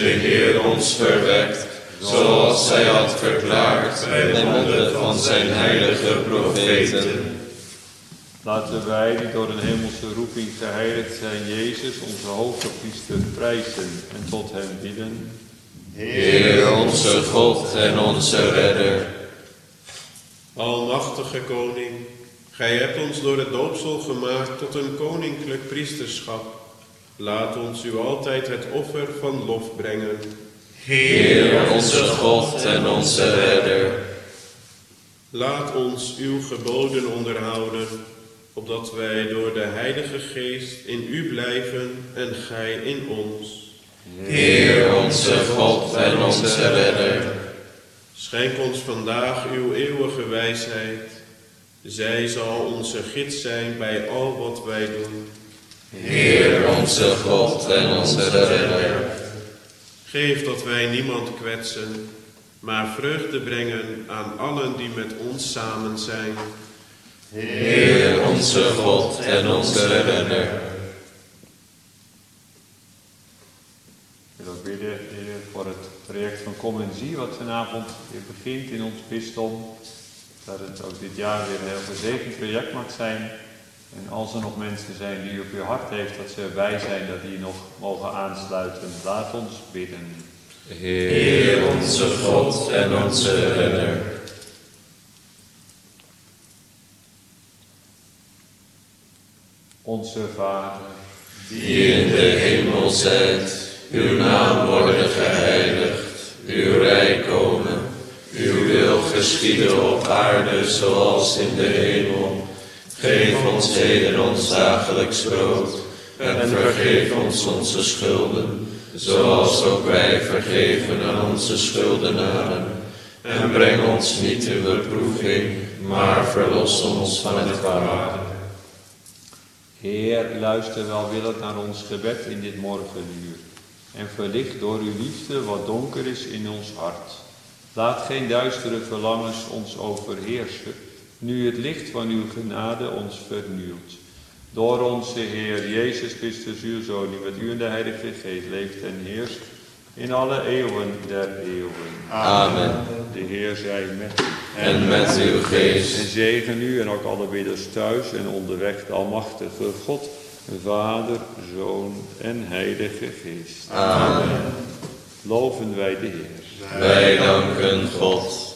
de Heer ons verwekt, zoals hij had verklaard bij de monden van zijn heilige profeten. Laten wij, die door een hemelse roeping geheiligd zijn, Jezus, onze hoge priester, prijzen en tot hem bidden. Heer onze God en onze redder. Almachtige Koning, gij hebt ons door het doopsel gemaakt tot een koninklijk priesterschap. Laat ons u altijd het offer van lof brengen. Heer onze God en onze redder. Laat ons uw geboden onderhouden, opdat wij door de Heilige Geest in u blijven en gij in ons. Heer onze God en onze redder. Schenk ons vandaag uw eeuwige wijsheid. Zij zal onze gids zijn bij al wat wij doen. Heer onze God en onze redder. Geef dat wij niemand kwetsen, maar vreugde brengen aan allen die met ons samen zijn. Heer onze God en onze redder. Ik wil ook bidden, Heer, voor het project van Kom en Zie, wat vanavond weer begint in ons bisdom. Dat het ook dit jaar weer een heel gezegend project mag zijn. En als er nog mensen zijn die u op uw hart heeft, dat ze erbij zijn, dat die nog mogen aansluiten. Laat ons bidden. Heer onze God en onze redder. Onze Vader, die in de hemel zijt, uw naam worden geheiligd, uw rijk komen, uw wil geschieden op aarde zoals in de hemel. Geef ons heden ons dagelijks brood en vergeef ons onze schulden, zoals ook wij vergeven aan onze schuldenaren. En breng ons niet in beproeving, maar verlos ons van het kwade. Heer, luister welwillend naar ons gebed in dit morgenuur. En verlicht door uw liefde wat donker is in ons hart. Laat geen duistere verlangens ons overheersen, nu het licht van uw genade ons vernieuwt. Door onze Heer Jezus Christus, uw Zoon, die met u in de Heilige Geest leeft en heerst in alle eeuwen der eeuwen. Amen. De Heer zij met u. En met uw geest. En zegen u en ook alle bidders thuis en onderweg de almachtige God, Vader, Zoon en Heilige Geest. Amen. Loven wij de Heer. Wij danken God.